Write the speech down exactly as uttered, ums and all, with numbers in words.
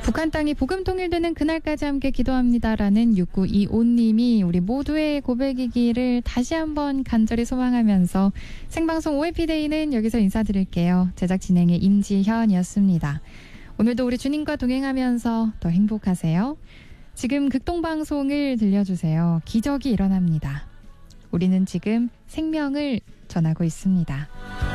북한 땅이 복음 통일되는 그날까지 함께 기도합니다라는 육구이오님이 우리 모두의 고백이기를 다시 한번 간절히 소망하면서 생방송 오해피데이는 여기서 인사드릴게요. 제작 진행의 임지현이었습니다. 오늘도 우리 주님과 동행하면서 더 행복하세요. 지금 극동방송을 들려주세요. 기적이 일어납니다. 우리는 지금 생명을 전하고 있습니다.